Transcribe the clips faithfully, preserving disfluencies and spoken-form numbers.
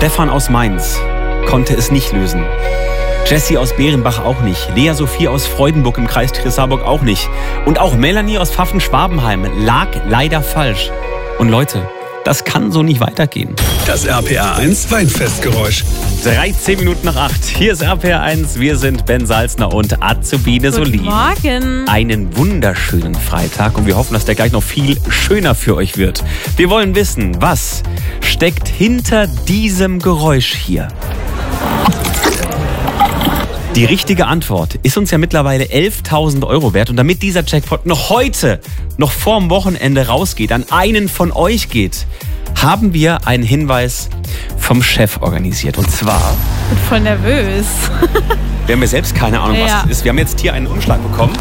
Stefan aus Mainz konnte es nicht lösen. Jessie aus Bärenbach auch nicht. Lea Sophie aus Freudenburg im Kreis Trier-Saarburg auch nicht. Und auch Melanie aus Pfaffen-Schwabenheim lag leider falsch. Und Leute, das kann so nicht weitergehen. Das R P R eins Weinfestgeräusch. dreizehn Minuten nach acht. Hier ist R P R eins. Wir sind Ben Salzner und Azubine Solin. Guten Morgen. Einen wunderschönen Freitag und wir hoffen, dass der gleich noch viel schöner für euch wird. Wir wollen wissen, was steckt hinter diesem Geräusch hier? Die richtige Antwort ist uns ja mittlerweile elftausend Euro wert. Und damit dieser Jackpot noch heute, noch vorm Wochenende rausgeht, an einen von euch geht, haben wir einen Hinweis vom Chef organisiert. Und zwar... Ich bin voll nervös. Wir haben ja selbst keine Ahnung, was Ja. es ist. Wir haben jetzt hier einen Umschlag bekommen.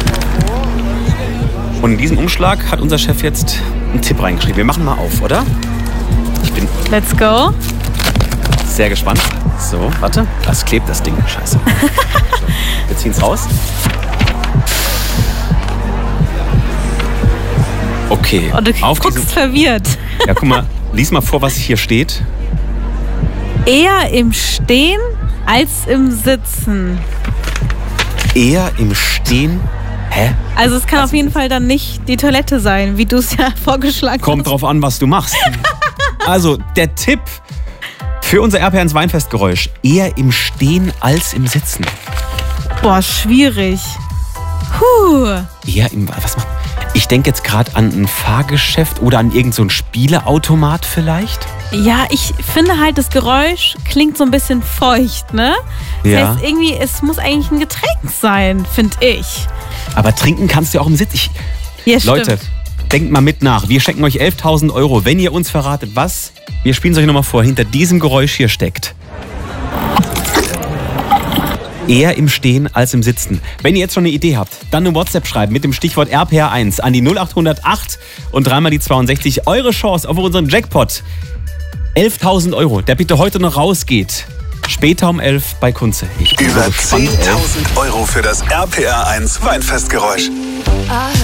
Und in diesem Umschlag hat unser Chef jetzt einen Tipp reingeschrieben. Wir machen mal auf, oder? Ich bin Let's go. sehr gespannt. So, warte. Das klebt das Ding. Scheiße. Wir ziehen es raus. Okay. Und du auf guckst diesen, verwirrt. ja, guck mal. Lies mal vor, was hier steht. Eher im Stehen als im Sitzen. Eher im Stehen. Hä? Also es kann auf jeden Fall dann nicht die Toilette sein, wie du es ja vorgeschlagen Kommt hast. drauf an, was du machst. Also, der Tipp für unser R P R eins Weinfestgeräusch. Eher im Stehen als im Sitzen. Boah, schwierig. Puh. Eher im... Was macht... Ich denke jetzt gerade an ein Fahrgeschäft oder an irgend so ein Spieleautomat vielleicht. Ja, ich finde halt, das Geräusch klingt so ein bisschen feucht, ne? Das Ja. heißt, irgendwie, es muss eigentlich ein Getränk sein, finde ich. Aber trinken kannst du ja auch im Sitz. Ich, Ja, stimmt. Leute, denkt mal mit nach. Wir schenken euch elftausend Euro, wenn ihr uns verratet, was, wir spielen es euch nochmal vor, hinter diesem Geräusch hier steckt. Eher im Stehen als im Sitzen. Wenn ihr jetzt schon eine Idee habt, dann eine WhatsApp schreiben mit dem Stichwort R P R eins an die null acht null null acht und dreimal die zweiundsechzig. Eure Chance auf unseren Jackpot. elftausend Euro, der bitte heute noch rausgeht. Später um elf bei Kunze. Ich bin so Über gespannt, ey. zehntausend Euro für das R P R eins Weinfestgeräusch.